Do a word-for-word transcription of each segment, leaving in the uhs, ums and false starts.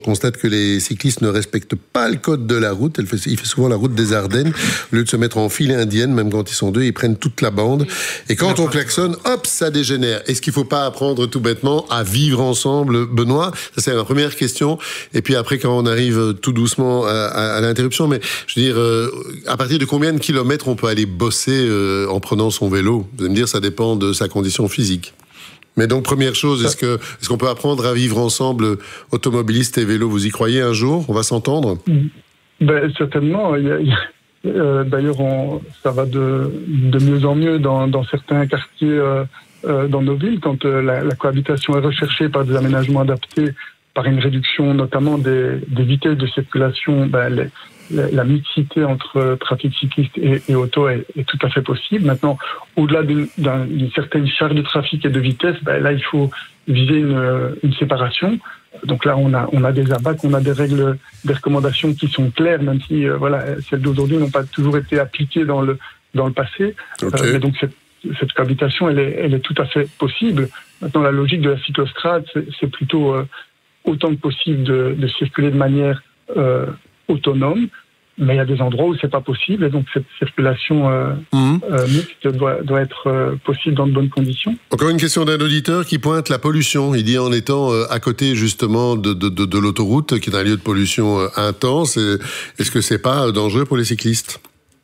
On constate que les cyclistes ne respectent pas le code de la route. Il fait, il fait souvent la route des Ardennes. Au lieu de se mettre en file indienne, même quand ils sont deux, ils prennent toute la bande. Et quand on klaxonne, hop, ça dégénère. Est-ce qu'il ne faut pas apprendre tout bêtement à vivre ensemble, Benoît? Ça, c'est ma première question. Et puis après, quand on arrive tout doucement à, à, à l'interruption, mais je veux dire, euh, à partir de combien de kilomètres on peut aller bosser euh, en prenant son vélo? Vous allez me dire, ça dépend de sa condition physique. Mais donc, première chose, est-ce que est-ce qu'on peut apprendre à vivre ensemble, automobilistes et vélos? Vous y croyez un jour? On va s'entendre? Ben, certainement. Il y a, il y a, euh, d'ailleurs, on, ça va de, de mieux en mieux dans, dans certains quartiers euh, euh, dans nos villes, quand euh, la, la cohabitation est recherchée par des aménagements adaptés, par une réduction notamment des, des vitesses de circulation. Ben, les, la, la mixité entre trafic cycliste et, et auto est, est tout à fait possible. Maintenant, au-delà d'une, d'un, d'une certaine charge de trafic et de vitesse, ben là, il faut viser une, une séparation. Donc là, on a, on a des A B A C, on a des règles, des recommandations qui sont claires, même si euh, voilà, celles d'aujourd'hui n'ont pas toujours été appliquées dans le, dans le passé. Okay. Euh, mais donc, cette, cette cohabitation, elle est, elle est tout à fait possible. Maintenant, la logique de la cyclostrade, c'est, c'est plutôt euh, autant que possible de, de circuler de manière euh, autonome. Mais il y a des endroits où c'est pas possible, et donc cette circulation euh, mmh. euh, mixte doit, doit être euh, possible dans de bonnes conditions. Encore une question d'un auditeur qui pointe la pollution. Il dit, en étant euh, à côté justement de, de, de, de l'autoroute, qui est un lieu de pollution euh, intense, et, est-ce que c'est pas dangereux pour les cyclistes?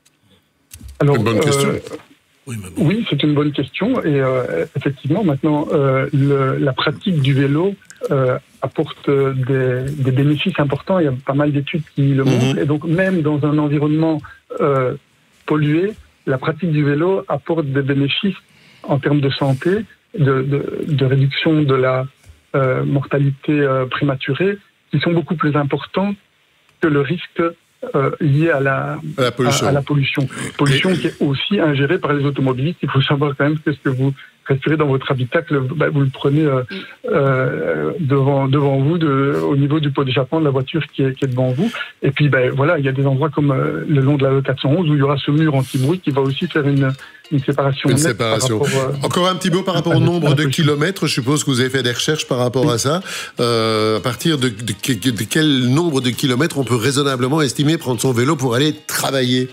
Alors, c'est une bonne euh, question. Oui, bon. oui, c'est une bonne question, et euh, effectivement, maintenant, euh, le, la pratique du vélo euh, apporte des, des bénéfices importants. Il y a pas mal d'études qui le montrent. Mmh. Et donc, même dans un environnement euh, pollué, la pratique du vélo apporte des bénéfices en termes de santé, de, de, de réduction de la euh, mortalité euh, prématurée, qui sont beaucoup plus importants que le risque euh, lié à la, à la pollution. À, à la pollution. Pollution Et... qui est aussi ingérée par les automobilistes. Il faut savoir quand même que ce que vous respirez dans votre habitacle, bah, vous le prenez euh, euh, devant devant vous, de, au niveau du pot d'échappement de la voiture qui est, qui est devant vous. Et puis, ben voilà, il y a des endroits comme euh, le long de la quatre cent onze où il y aura ce mur anti-bruit qui va aussi faire une une séparation. Une séparation. Rapport, euh, Encore un petit mot par rapport au nombre de kilomètres. Je suppose que vous avez fait des recherches par rapport oui. à ça. Euh, à partir de, de, de, de quel nombre de kilomètres on peut raisonnablement estimer prendre son vélo pour aller travailler?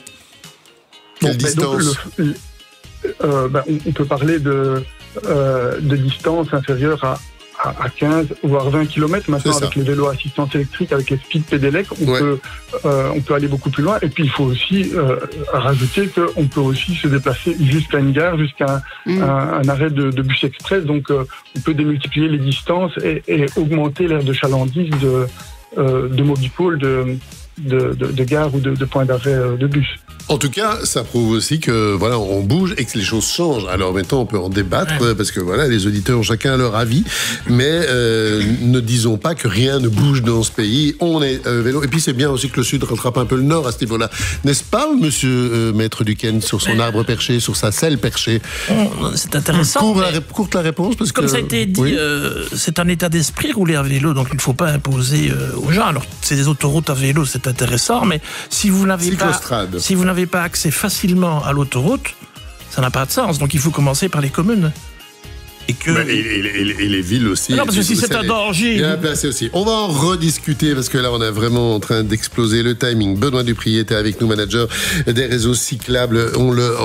Quelle bon, distance? Ben donc, le, Euh, ben, on, on peut parler de, euh, de distance inférieure à, à, à quinze voire vingt kilomètres. Maintenant, avec les vélos à assistance électrique, avec les speed pédélec, on, ouais. peut, euh, on peut aller beaucoup plus loin. Et puis, il faut aussi euh, rajouter qu'on peut aussi se déplacer jusqu'à une gare, jusqu'à un, mmh. un, un arrêt de, de bus express. Donc, euh, on peut démultiplier les distances et, et augmenter l'aire de chalandise de, euh, de Mobipôle, de, de, de, de gare ou de, de point d'arrêt de bus. En tout cas, ça prouve aussi que voilà, on bouge et que les choses changent. Alors maintenant, on peut en débattre ouais. parce que voilà, les auditeurs ont chacun leur avis, mais euh, ne disons pas que rien ne bouge dans ce pays. On est euh, vélo, et puis c'est bien aussi que le Sud rattrape un peu le Nord à ce niveau-là, n'est-ce pas, Monsieur euh, Maître Duquesne, sur son mais... arbre perché, sur sa selle perchée? C'est intéressant. Courte la, courte la réponse, parce comme que ça a été dit, oui. euh, c'est un état d'esprit rouler à vélo, donc il ne faut pas imposer euh, aux gens. Alors c'est des autoroutes à vélo, c'est intéressant, mais si vous n'avez pas, si vous n'avez pas accès facilement à l'autoroute, ça n'a pas de sens. Donc il faut commencer par les communes. Et, que... ben, et, et, et, et les villes aussi. Non, parce que si c'est un danger. Bien placé aussi. On va en rediscuter parce que là, on est vraiment en train d'exploser le timing. Benoît Duprier était avec nous, manager des réseaux cyclables. On le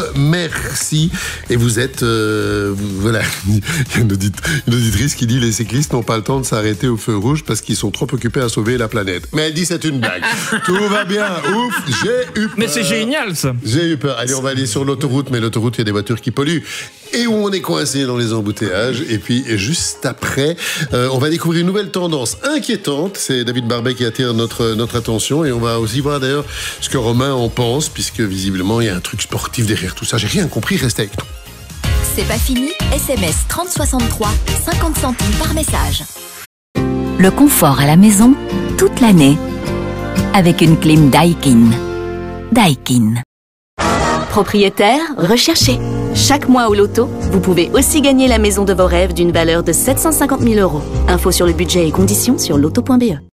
remercie. Et vous êtes. Euh, voilà. Il y a une, audit, une auditrice qui dit les cyclistes n'ont pas le temps de s'arrêter au feu rouge parce qu'ils sont trop occupés à sauver la planète. Mais elle dit c'est une blague. Tout va bien. Ouf, j'ai eu peur. Mais c'est génial, ça. J'ai eu peur. Allez, on va aller sur l'autoroute. Mais l'autoroute, il y a des voitures qui polluent. Et où on est coincé dans les embouteillages. Et puis, juste après, euh, on va découvrir une nouvelle tendance inquiétante. C'est David Barbet qui attire notre, notre attention. Et on va aussi voir d'ailleurs ce que Romain en pense, puisque visiblement, il y a un truc sportif derrière tout ça. J'ai rien compris, restez avec nous. C'est pas fini. S M S trente soixante-trois, cinquante centimes par message. Le confort à la maison, toute l'année. Avec une clim Daikin. Daikin. Propriétaire, recherché. Chaque mois au loto, vous pouvez aussi gagner la maison de vos rêves d'une valeur de sept cent cinquante mille euros. Info sur le budget et conditions sur loto point b e.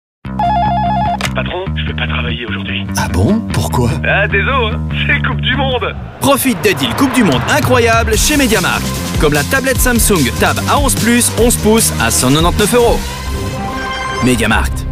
Patron, je peux pas travailler aujourd'hui. Ah bon? Pourquoi? Ah, désolé, hein, c'est Coupe du Monde. Profite des deals Coupe du Monde incroyables chez MediaMarkt. Comme la tablette Samsung Tab A onze plus, onze pouces à cent quatre-vingt-dix-neuf euros. MediaMarkt.